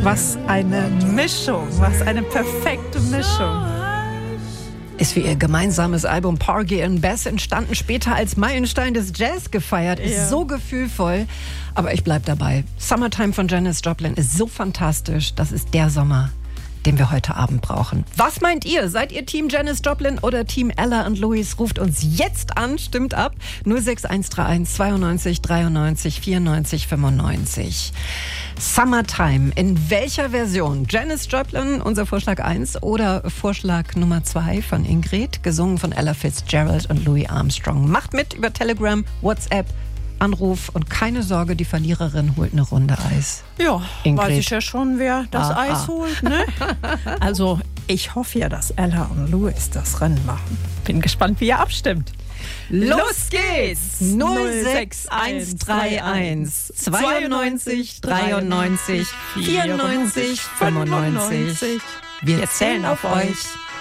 Was eine Mischung, was eine perfekte Mischung. Ist wie ihr gemeinsames Album Porgy and Bess entstanden, später als Meilenstein des Jazz gefeiert. Ist so gefühlvoll. Aber ich bleib dabei. Summertime von Janis Joplin ist so fantastisch. Das ist der Sommer, den wir heute Abend brauchen. Was meint ihr? Seid ihr Team Janis Joplin oder Team Ella und Louis? Ruft uns jetzt an, stimmt ab. 06131 92 93 94 95. Summertime. In welcher Version? Janis Joplin, unser Vorschlag 1 oder Vorschlag Nummer 2 von Ingrid, gesungen von Ella Fitzgerald und Louis Armstrong. Macht mit über Telegram, WhatsApp, Anruf und keine Sorge, die Verliererin holt eine Runde Eis. Ja, Ingrid. weiß ich ja schon, wer das Eis holt, ne? Also, ich hoffe ja, dass Ella und Louis das Rennen machen. Bin gespannt, wie ihr abstimmt. Los geht's! 06131 92 93 94 95. Wir zählen auf euch.